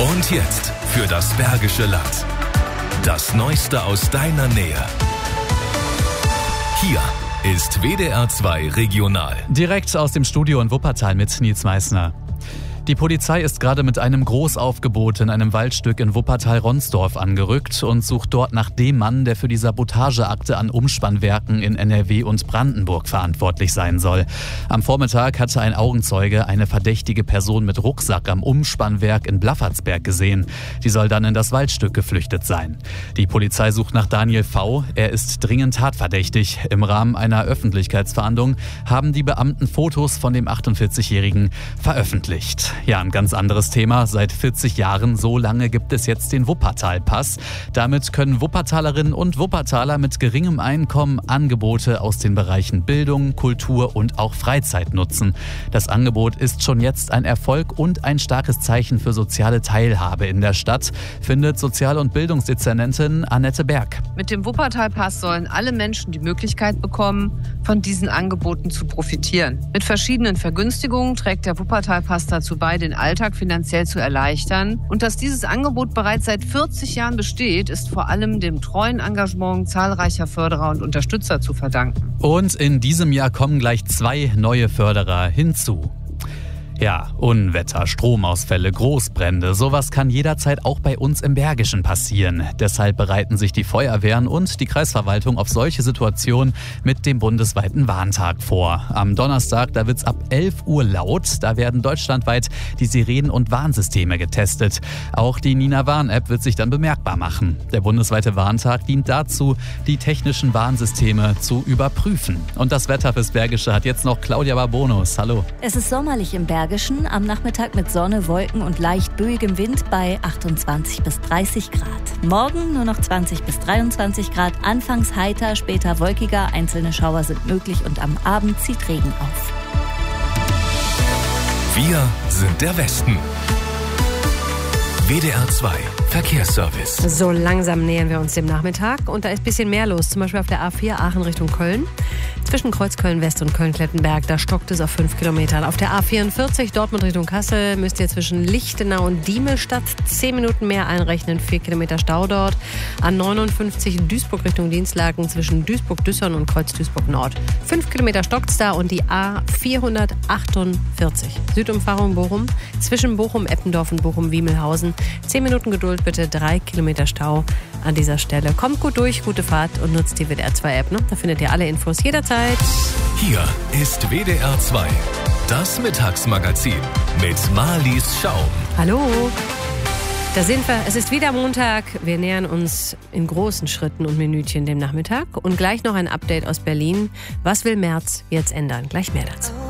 Und jetzt für das Bergische Land. Das Neueste aus deiner Nähe. Hier ist WDR 2 Regional. Direkt aus dem Studio in Wuppertal mit Nils Meissner. Die Polizei ist gerade mit einem Großaufgebot in einem Waldstück in Wuppertal-Ronsdorf angerückt und sucht dort nach dem Mann, der für die Sabotageakte an Umspannwerken in NRW und Brandenburg verantwortlich sein soll. Am Vormittag hatte ein Augenzeuge eine verdächtige Person mit Rucksack am Umspannwerk in Blaffertsberg gesehen. Die soll dann in das Waldstück geflüchtet sein. Die Polizei sucht nach Daniel V. Er ist dringend tatverdächtig. Im Rahmen einer Öffentlichkeitsfahndung haben die Beamten Fotos von dem 48-Jährigen veröffentlicht. Ja, ein ganz anderes Thema. Seit 40 Jahren, so lange gibt es jetzt den Wuppertal-Pass. Damit können Wuppertalerinnen und Wuppertaler mit geringem Einkommen Angebote aus den Bereichen Bildung, Kultur und auch Freizeit nutzen. Das Angebot ist schon jetzt ein Erfolg und ein starkes Zeichen für soziale Teilhabe in der Stadt, findet Sozial- und Bildungsdezernentin Annette Berg. Mit dem Wuppertal-Pass sollen alle Menschen die Möglichkeit bekommen, von diesen Angeboten zu profitieren. Mit verschiedenen Vergünstigungen trägt der Wuppertal-Pass dazu bei, den Alltag finanziell zu erleichtern. Und dass dieses Angebot bereits seit 40 Jahren besteht, ist vor allem dem treuen Engagement zahlreicher Förderer und Unterstützer zu verdanken. Und in diesem Jahr kommen gleich 2 neue Förderer hinzu. Ja, Unwetter, Stromausfälle, Großbrände, sowas kann jederzeit auch bei uns im Bergischen passieren. Deshalb bereiten sich die Feuerwehren und die Kreisverwaltung auf solche Situationen mit dem bundesweiten Warntag vor. Am Donnerstag, da wird's ab 11 Uhr laut. Da werden deutschlandweit die Sirenen- und Warnsysteme getestet. Auch die Nina Warn-App wird sich dann bemerkbar machen. Der bundesweite Warntag dient dazu, die technischen Warnsysteme zu überprüfen. Und das Wetter fürs Bergische hat jetzt noch Claudia Barbonus. Hallo. Es ist sommerlich im Bergischen, am Nachmittag mit Sonne, Wolken und leicht böigem Wind bei 28 bis 30 Grad. Morgen nur noch 20 bis 23 Grad, anfangs heiter, später wolkiger, einzelne Schauer sind möglich und am Abend zieht Regen auf. Wir sind der Westen. WDR 2 Verkehrsservice. So langsam nähern wir uns dem Nachmittag und da ist ein bisschen mehr los, zum Beispiel auf der A4 Aachen Richtung Köln. Zwischen Kreuz Köln-West und Köln-Klettenberg, da stockt es auf 5 Kilometern. Auf der A44 Dortmund Richtung Kassel müsst ihr zwischen Lichtenau und Diemelstadt 10 Minuten mehr einrechnen, 4 Kilometer Stau dort. A59 Duisburg Richtung Dienstlaken zwischen Duisburg-Düssern und Kreuz Duisburg-Nord. 5 Kilometer stockt's da und die A448 Südumfahrung Bochum zwischen Bochum-Eppendorf und Bochum-Wiemelhausen. 10 Minuten Geduld bitte, 3 Kilometer Stau an dieser Stelle. Kommt gut durch, gute Fahrt und nutzt die WDR 2 App. Ne? Da findet ihr alle Infos jederzeit. Hier ist WDR 2, das Mittagsmagazin mit Marlies Schaum. Hallo, da sind wir. Es ist wieder Montag. Wir nähern uns in großen Schritten und Minütchen dem Nachmittag. Und gleich noch ein Update aus Berlin. Was will Merz jetzt ändern? Gleich mehr dazu.